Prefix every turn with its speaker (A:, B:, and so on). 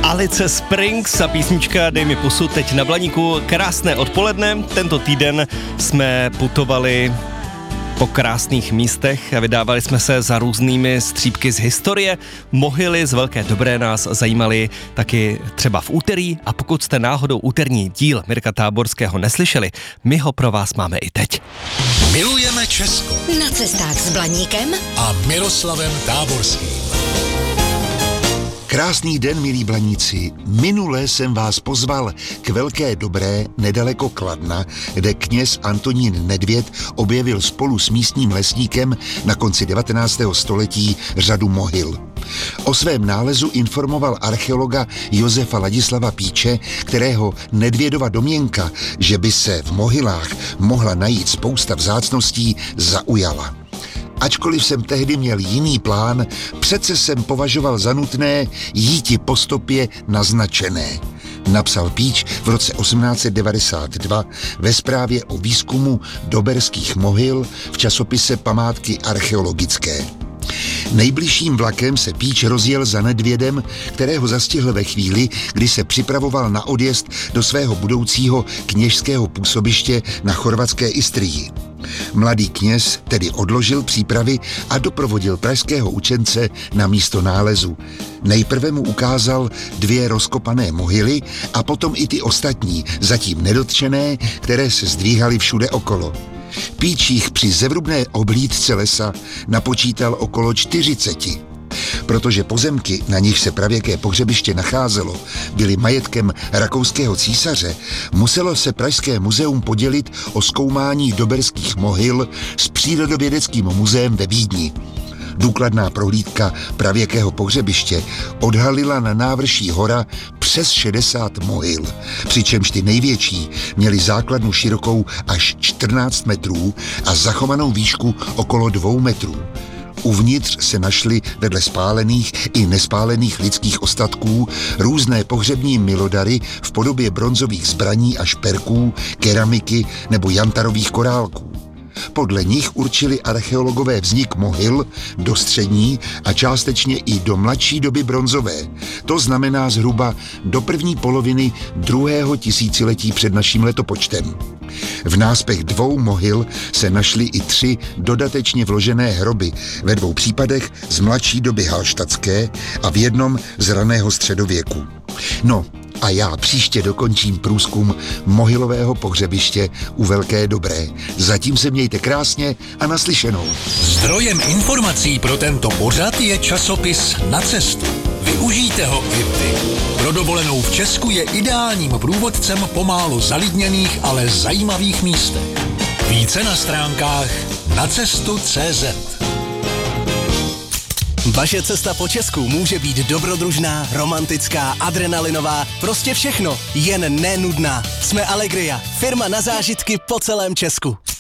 A: Alice Springs a písnička Dej mi pusu teď na Blaníku. Krásné odpoledne. Tento týden jsme putovali po krásných místech a vydávali jsme se za různými střípky z historie. Mohyly z Velké Dobré nás zajímaly taky třeba v úterý a pokud jste náhodou úterní díl Mirka Táborského neslyšeli, my ho pro vás máme i teď.
B: Milujeme Česko.
C: Na cestách s Blaníkem
B: A Miroslavem Táborským.
D: Krásný den, milí Blaníci. Minule jsem vás pozval k Velké Dobré nedaleko Kladna, kde kněz Antonín Nedvěd objevil spolu s místním lesníkem na konci 19. století řadu mohyl. O svém nálezu informoval archeologa Josefa Ladislava Píče, kterého Nedvědova domněnka, že by se v mohylách mohla najít spousta vzácností, zaujala. Ačkoliv jsem tehdy měl jiný plán, přece jsem považoval za nutné jíti po stopě naznačené. Napsal Píč v roce 1892 ve zprávě o výzkumu doberských mohyl v časopise Památky archeologické. Nejbližším vlakem se Píč rozjel za Nedvědem, kterého zastihl ve chvíli, kdy se připravoval na odjezd do svého budoucího kněžského působiště na chorvatské Istrii. Mladý kněz tedy odložil přípravy a doprovodil pražského učence na místo nálezu. Nejprve mu ukázal 2 rozkopané mohyly a potom i ty ostatní, zatím nedotčené, které se zdvíhaly všude okolo. Píč jich při zevrubné oblídce lesa napočítal okolo 40. Protože pozemky, na nich se pravěké pohřebiště nacházelo, byly majetkem rakouského císaře, muselo se Pražské muzeum podělit o zkoumání doberských mohyl s Přírodovědeckým muzeem ve Vídni. Důkladná prohlídka pravěkého pohřebiště odhalila na návrší hora přes 60 mohyl, přičemž ty největší měly základnu širokou až 14 metrů a zachovanou výšku okolo 2 metrů. Uvnitř se našly vedle spálených i nespálených lidských ostatků různé pohřební milodary v podobě bronzových zbraní a šperků, keramiky nebo jantarových korálků. Podle nich určili archeologové vznik mohyl do střední a částečně i do mladší doby bronzové. To znamená zhruba do první poloviny 2. tisíciletí před naším letopočtem. V náspech 2 mohyl se našly i 3 dodatečně vložené hroby, ve 2 případech z mladší doby halštatské a v jednom z raného středověku. No, a já příště dokončím průzkum mohylového pohřebiště u Velké Dobré. Zatím se mějte krásně a naslyšenou.
B: Zdrojem informací pro tento pořad je časopis Na cestu. Využijte ho i vy. Pro dovolenou v Česku je ideálním průvodcem po málo zalidněných, ale zajímavých místech. Více na stránkách nacestu.cz.
E: Vaše cesta po Česku může být dobrodružná, romantická, adrenalinová, prostě všechno, jen nenudná. Jsme Allegria, firma na zážitky po celém Česku.